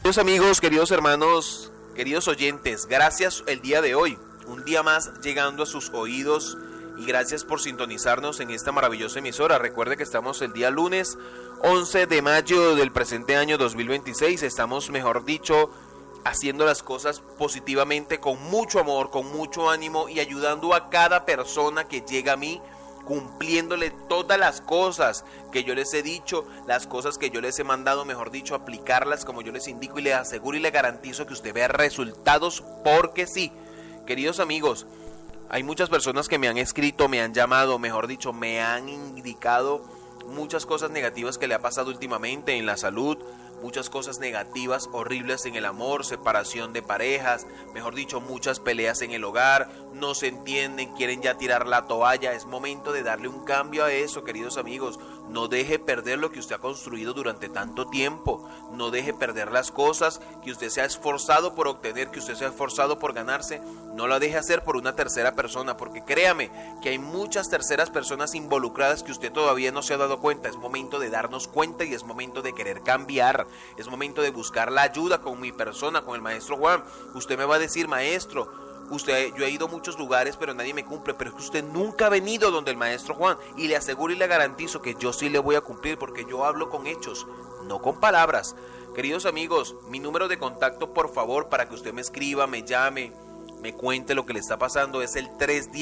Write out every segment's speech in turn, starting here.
Queridos amigos, queridos hermanos, queridos oyentes, gracias el día de hoy, un día más llegando a sus oídos y gracias por sintonizarnos en esta maravillosa emisora. Recuerde que estamos el día lunes 11 de mayo del presente año 2026, estamos, mejor dicho, haciendo las cosas positivamente, con mucho amor, con mucho ánimo y ayudando a cada persona que llega a mí, cumpliéndole todas las cosas que yo les he dicho, las cosas que yo les he mandado, mejor dicho, aplicarlas como yo les indico y les aseguro y les garantizo que usted vea resultados, porque sí. Queridos amigos, hay muchas personas que me han escrito, me han llamado, mejor dicho, me han indicado muchas cosas negativas que le ha pasado últimamente en la salud, muchas cosas negativas, horribles en el amor, separación de parejas, mejor dicho, muchas peleas en el hogar, no se entienden, quieren ya tirar la toalla. Es momento de darle un cambio a eso, queridos amigos. No deje perder lo que usted ha construido durante tanto tiempo, no deje perder las cosas que usted se ha esforzado por obtener, que usted se ha esforzado por ganarse, no la deje hacer por una tercera persona, porque créame que hay muchas terceras personas involucradas que usted todavía no se ha dado cuenta. Es momento de darnos cuenta y es momento de querer cambiar, es momento de buscar la ayuda con mi persona, con el maestro Juan. Usted me va a decir: maestro, yo he ido a muchos lugares pero nadie me cumple, pero es que usted nunca ha venido donde el maestro Juan, y le aseguro y le garantizo que yo sí le voy a cumplir, porque yo hablo con hechos, no con palabras. Queridos amigos, mi número de contacto, por favor, para que usted me escriba, me llame, me cuente lo que le está pasando, es el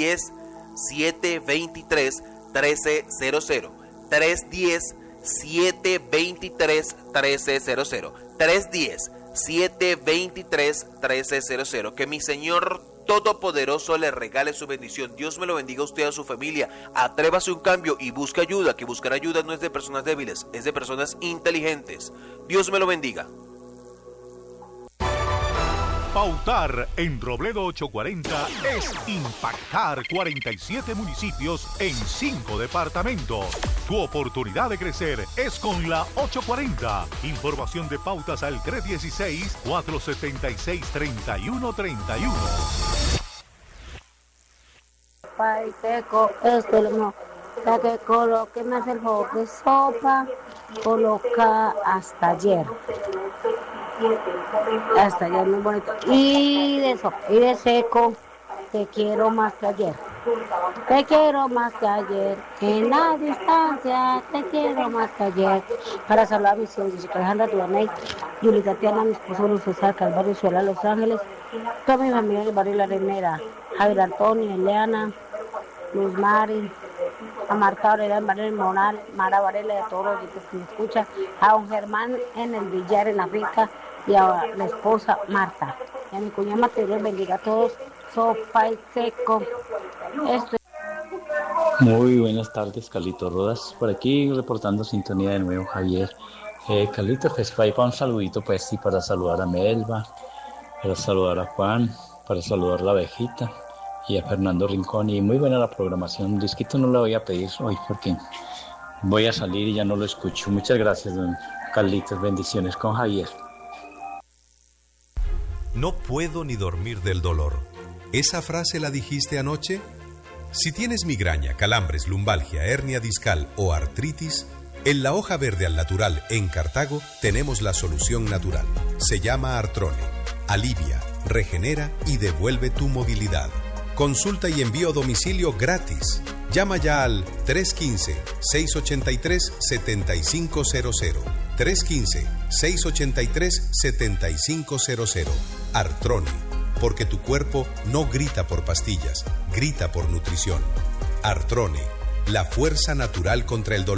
310-723-1300, 310-723-1300, 310-723-1300. Que mi Señor Todopoderoso le regale su bendición. Dios me lo bendiga a usted y a su familia. Atrévase a un cambio y busque ayuda, que buscar ayuda no es de personas débiles, es de personas inteligentes. Dios me lo bendiga. Pautar en Robledo 840 es impactar 47 municipios en 5 departamentos. Tu oportunidad de crecer es con la 840. Información de pautas al 316-476-3131. Pai, seco, esto no. La que coloque más el jugo de sopa, coloca hasta ayer. Hasta ayer, muy bonito. Y de sopa, y de seco, te quiero más que ayer. Te quiero más que ayer, en la distancia, te quiero más que ayer. Para saludar a mis hijos, Jessica Alejandra Duaney, Yuli Tatiana, mi esposo Luis César Calvario Ciudad, Los Ángeles, toda mi familia del barrio La Arenera, Javier Antonio, Eliana, Luz Mari, a Marta Varela en Barrio Moral, Mara Varela y a todos los que me escuchan, a don Germán en el billar en la finca y a la esposa Marta. Y a mi cuñada Marta, Dios bendiga a todos. Sopa y seco. Muy buenas tardes, Carlito Rodas, por aquí reportando sintonía de nuevo, Javier. Carlito, pues para un saludito, pues sí, para saludar a Melba, para saludar a Juan, para saludar a la abejita y a Fernando Rincón. Y muy buena la programación. Disquito no la voy a pedir hoy porque voy a salir y ya no lo escucho. Muchas gracias, don Carlitos, bendiciones con Javier. No puedo ni dormir del dolor. ¿Esa frase la dijiste anoche? Si tienes migraña, calambres, lumbalgia, hernia discal o artritis, en la hoja verde al natural en Cartago tenemos la solución natural. Se llama Artrone. Alivia, regenera y devuelve tu movilidad. Consulta y envío a domicilio gratis. Llama ya al 315-683-7500. 315-683-7500. Artrone. Porque tu cuerpo no grita por pastillas, grita por nutrición. Artrone, la fuerza natural contra el dolor.